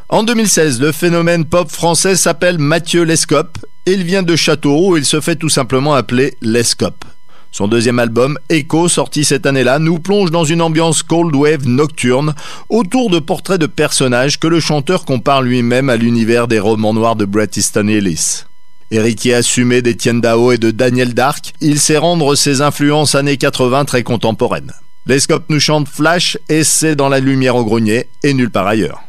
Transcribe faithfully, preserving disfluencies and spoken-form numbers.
En deux mille seize, le phénomène pop français s'appelle Mathieu Lescope. Il vient de Châteauroux et il se fait tout simplement appeler Lescope. Son deuxième album, Echo, sorti cette année-là, nous plonge dans une ambiance cold wave nocturne autour de portraits de personnages que le chanteur compare lui-même à l'univers des romans noirs de Bret Easton Ellis. Héritier assumé d'Étienne Dao et de Daniel Dark, il sait rendre ses influences années quatre-vingts très contemporaines. Lescope nous chante Flash et c'est dans la lumière au grenier et nulle part ailleurs.